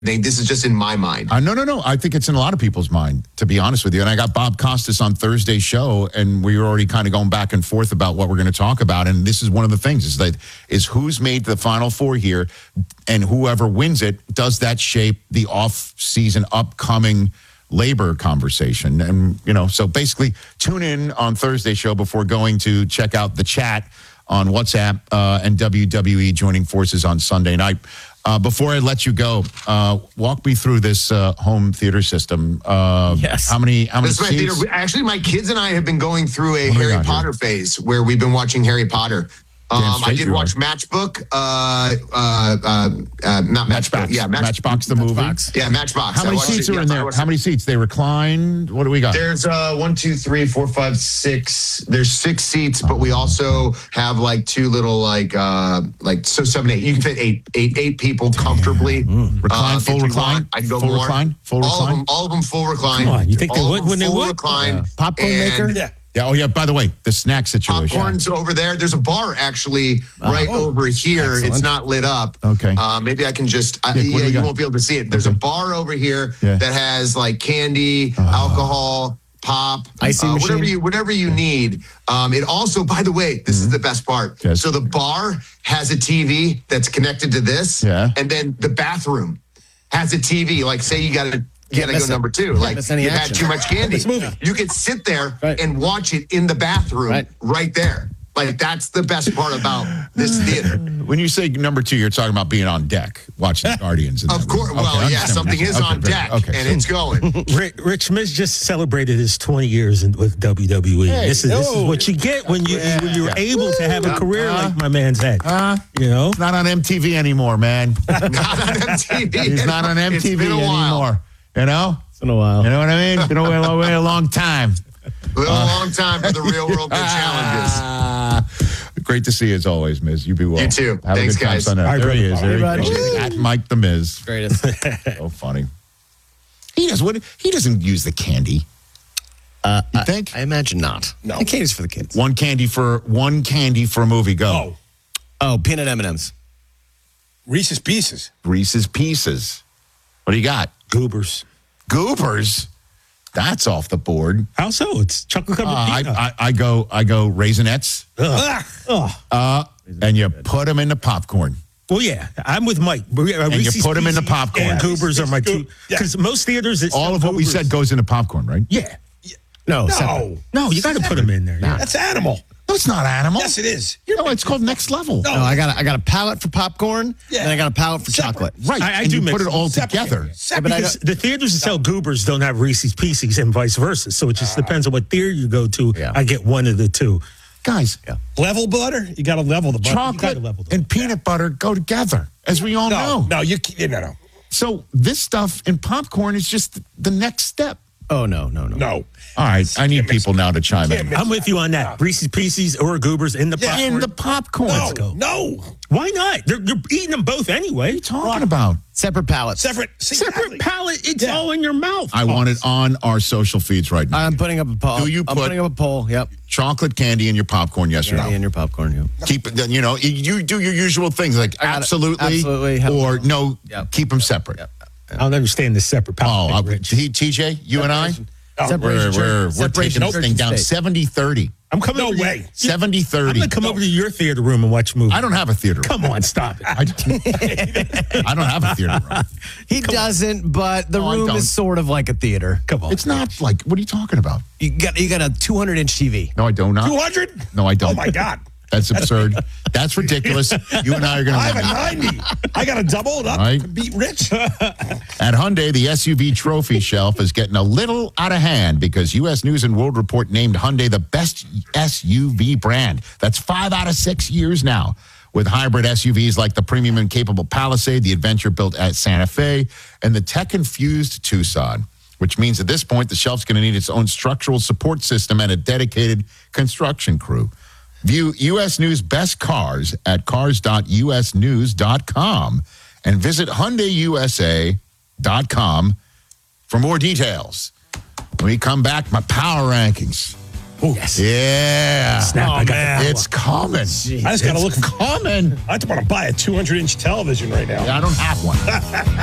This is just in my mind. No. I think it's in a lot of people's mind, to be honest with you. And I got Bob Costas on Thursday's show, and we were already kind of going back and forth about what we're going to talk about. And this is one of the things is who's made the Final Four here, and whoever wins it, does that shape the off-season upcoming labor conversation? And, so basically tune in on Thursday's show before going to check out the chat on WhatsApp and WWE joining forces on Sunday night. Before I let you go, walk me through this home theater system. Yes. How many This is my seats? theater. Actually, my kids and I have been going through a Harry Potter phase where we've been watching Harry Potter. I did watch Matchbook. Not Matchbook. Yeah, Matchbox the movie. Yeah, Matchbox. How many seats are in there? How many seats? They reclined? What do we got? There's 1, 2, 3, 4, 5, 6. There's 6 seats, but we also have like 2 little so 7, 8. You can fit eight people comfortably. Recline, full recline. I can go full more. Recline. Full recline. All of them full recline. Come on, you think they would when they would? Recline. Popcorn maker. Yeah. Yeah. Oh, yeah. By the way, the snack situation. Popcorn's over there. There's a bar actually right over here. Excellent. It's not lit up. Okay. Maybe I can just. you won't be able to see it. There's a bar over here Yeah. that has like candy, alcohol, pop, Icy machine. whatever you need. It also, by the way, this is the best part. Yes. So the bar has a TV that's connected to this, and then the bathroom has a TV. Like, say you got to. You gotta go number 2. Like, miss any you've had action. too much candy. You could sit there and watch it in the bathroom right there. Like, that's the best part about this theater. When you say number 2, you're talking about being on deck watching Guardians. Of course. Well, yeah, something is on deck, and it's going. Rich Miz just celebrated his 20 years with WWE. This is what you get when you're able to have a career like my man's had. It's not on MTV anymore, man. Not on MTV. He's not on It's MTV been a while. anymore. You know? It's been a while. You know what I mean? Been a long time. A long time for the real world good challenges. Great to see you as always, Miz. You be well. You too. Have Thanks, a good time guys. Sunday. There he is. There he Everybody. goes. At Mike the Miz. Greatest. So funny. He doesn't use the candy. You think? I imagine not. No. The candy's for the kids. One candy for a movie. Go. Oh, peanut M&Ms. Reese's Pieces. Reese's Pieces. What do you got? Goobers. Goobers. That's off the board. How so? It's chocolate covered peanut. I go Raisinets. And you put them in the popcorn. Well, yeah, I'm with Mike. And you put them in the popcorn. And Goobers are my two. Because most theaters, it's all of what we said goes into popcorn, right? Yeah. No. No, you got to put them in there. Yeah. That's animal. No, it's not animal. Yes, it is. No, it's called Next Level. No, I got a palette for popcorn, Yeah. and I got a palette for chocolate. Right. I and do you mix put it all them. together. Because the theaters that sell Goobers don't have Reese's Pieces and vice versa. So it just depends on what theater you go to. Yeah. I get one of the two. Guys, Level butter? You got to level the butter. chocolate and peanut butter go together, as we all know. No, no. So this stuff in popcorn is just the next step. Oh, no. No. All right, I need people now to chime in. I'm with you on that. Reese's Pieces or Goobers in the popcorn. In the popcorn. Let's go. No. Why not? You're eating them both anyway. What are you talking about? Separate palettes. Separate palate. It's all in your mouth. I want it on our social feeds right now. I'm putting up a poll. Do you I'm put- putting up a poll. Yep. Chocolate candy in your popcorn, yes or no? Candy in your popcorn. Yep. Keep it, you do your usual things like absolutely, or no, keep them separate. Yep. I don't understand the separate palate. TJ, you and I, Separation we're separation taking this thing down 70-30. I'm coming No over way. 70-30. I'm going to come over to your theater room and watch movies. I don't have a theater room. Come on, stop it. I don't have a theater room. He doesn't, but the No, I room don't. is sort of like a theater. Come on. It's not like, what are you talking about? You got a 200-inch TV. No, I do not. 200? No, I don't. Oh, my God. That's absurd. That's ridiculous. You and I are going to I have a 90. I got to double it up Right. to beat Rich. At Hyundai, the SUV trophy shelf is getting a little out of hand because U.S. News and World Report named Hyundai the best SUV brand. That's 5 out of 6 years now. With hybrid SUVs like the premium and capable Palisade, the adventure-built at Santa Fe, and the tech-infused Tucson, which means at this point the shelf's going to need its own structural support system and a dedicated construction crew. View U.S. News best cars at cars.usnews.com and visit HyundaiUSA.com for more details. When we come back, my power rankings. Oh, yes. Yeah. Snap, I got that. It's coming. I just got to look. Coming. I want to buy a 200-inch television right now. I don't have one.